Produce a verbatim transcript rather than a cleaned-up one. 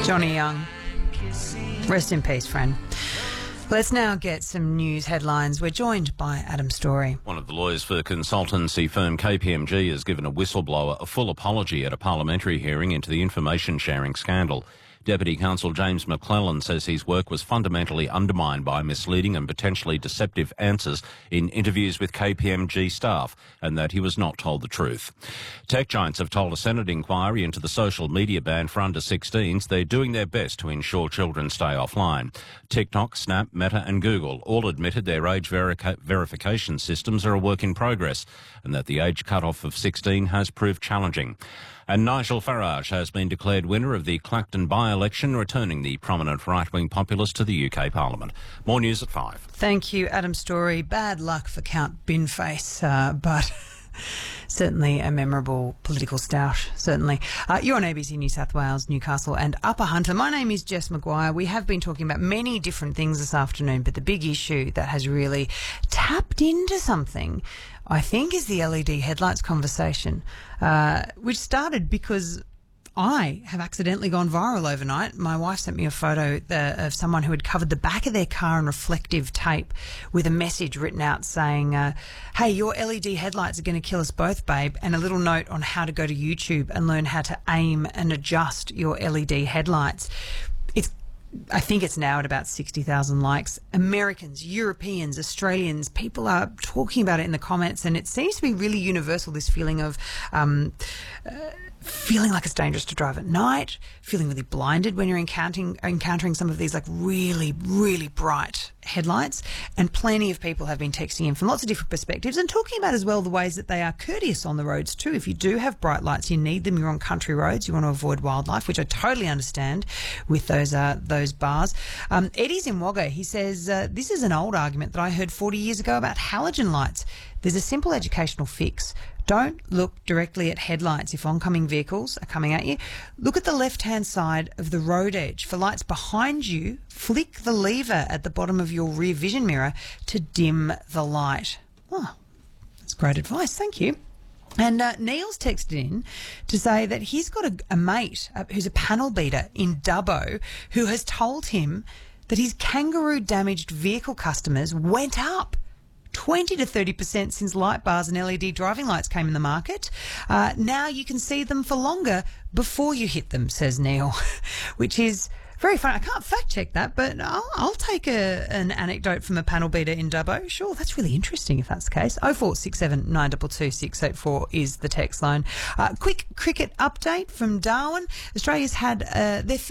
Johnny Young. Rest in peace, friend. Let's now get some news headlines. We're joined by Adam Story. One of the lawyers for consultancy firm K P M G has given a whistleblower a full apology at a parliamentary hearing into the information sharing scandal. Deputy Counsel James McClellan says his work was fundamentally undermined by misleading and potentially deceptive answers in interviews with K P M G staff, and that he was not told the truth. Tech giants have told a Senate inquiry into the social media ban for under sixteens they're doing their best to ensure children stay offline. TikTok, Snap, Meta and Google all admitted their age verica- verification systems are a work in progress, and that the age cutoff of sixteen has proved challenging. And Nigel Farage has been declared winner of the Clacton by-election, returning the prominent right-wing populist to the U K Parliament. More news at five. Thank you, Adam Story. Bad luck for Count Binface, uh, but certainly a memorable political stoush, certainly. Uh, you're on A B C New South Wales, Newcastle and Upper Hunter. My name is Jess Maguire. We have been talking about many different things this afternoon, but the big issue that has really tapped into something, I think, is the L E D headlights conversation, uh, which started because I have accidentally gone viral overnight. My wife sent me a photo uh, of someone who had covered the back of their car in reflective tape with a message written out saying, uh, hey, your L E D headlights are going to kill us both, babe, and a little note on how to go to YouTube and learn how to aim and adjust your L E D headlights. It's I think it's now at about sixty thousand likes. Americans, Europeans, Australians, people are talking about it in the comments, and it seems to be really universal, this feeling of um, uh, feeling like it's dangerous to drive at night, feeling really blinded when you're encountering, encountering some of these like really, really bright headlights. And plenty of people have been texting in from lots of different perspectives and talking about as well the ways that they are courteous on the roads too. If you do have bright lights, you need them, you're on country roads, you want to avoid wildlife, which I totally understand with those uh, those bars. Um, Eddie's in Wagga. He says, uh, this is an old argument that I heard forty years ago about halogen lights. There's a simple educational fix. Don't look directly at headlights if oncoming vehicles are coming at you. Look at the left-hand side of the road edge. For lights behind you, flick the lever at the bottom of your rear vision mirror to dim the light. Oh, that's great advice. Thank you. And uh, Neil's texted in to say that he's got a, a mate uh, who's a panel beater in Dubbo who has told him that his kangaroo-damaged vehicle customers went up twenty to thirty percent since light bars and L E D driving lights came in the market. Uh, now you can see them for longer before you hit them, says Neil, which is very funny. I can't fact check that, but I'll, I'll take a, an anecdote from a panel beater in Dubbo. Sure, that's really interesting if that's the case. oh four six seven nine two two six eight four is the text line. Uh, quick cricket update from Darwin. Australia's had uh, their first